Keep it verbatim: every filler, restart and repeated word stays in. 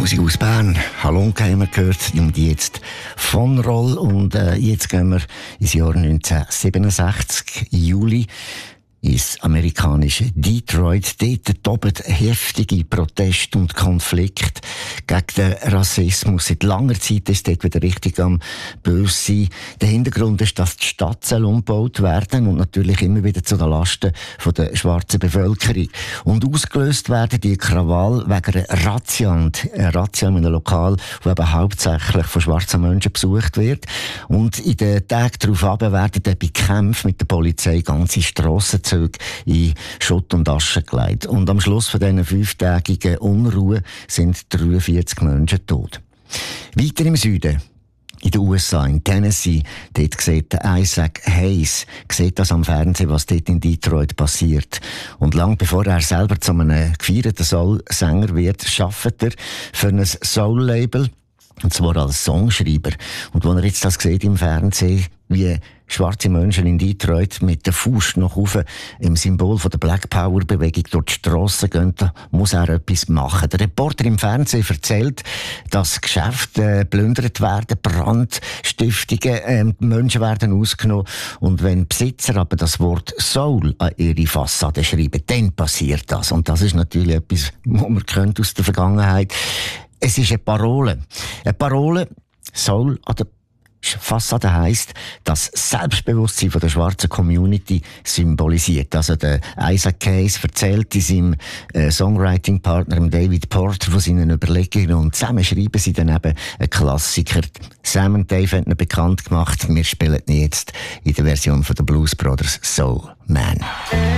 Musik aus Bern. Hallo, haben wir gehört. Und jetzt von Roll. Und äh, jetzt gehen wir ins Jahr neunzehnhundertsiebenundsechzig, Juli, ins amerikanische Detroit. Dort toben heftige Proteste und Konflikte gegen den Rassismus. Seit langer Zeit ist dort wieder richtig am böse sein. Der Hintergrund ist, dass die Stadt soll umgebaut werden und natürlich immer wieder zu den Lasten von der schwarzen Bevölkerung. Und ausgelöst werden die Krawall wegen einer Razzia, und eine Razzia in einem Lokal, wo eben hauptsächlich von schwarzen Menschen besucht wird. Und in den Tagen darauf werden dann bei Kämpfen mit der Polizei ganze Strassenzüge in Schutt und Asche gelegt. Und am Schluss von diesen fünftägigen Unruhe sind dreiundvierzig Menschen tot. Weiter im Süden, in den U S A, in Tennessee, dort sieht der Isaac Hayes, sieht das am Fernsehen, was dort in Detroit passiert. Und lang bevor er selber zu einem gefeierten Soul-Sänger wird, arbeitet er für ein Soul-Label, und zwar als Songschreiber. Und wenn er jetzt das sieht im Fernsehen, wie schwarze Menschen in Detroit mit der Faust noch auf im Symbol von der Black Power Bewegung durch die Strassen gehen, da muss er etwas machen. Der Reporter im Fernsehen erzählt, dass Geschäfte äh, plündert werden, Brandstiftungen, äh, Menschen werden ausgenommen. Und wenn Besitzer aber das Wort Soul an ihre Fassade schreiben, dann passiert das. Und das ist natürlich etwas, was man kennt aus der Vergangenheit. Es ist eine Parole. Eine Parole, Soul an der Fassade heisst, das Selbstbewusstsein von der schwarzen Community symbolisiert. Also der Isaac Hayes erzählt in seinem äh, Songwriting-Partner David Porter von seinen Überlegungen und zusammen schreiben sie dann eben einen Klassiker. Sam und Dave haben ihn bekannt gemacht. Wir spielen ihn jetzt in der Version von den Blues Brothers Soul Man.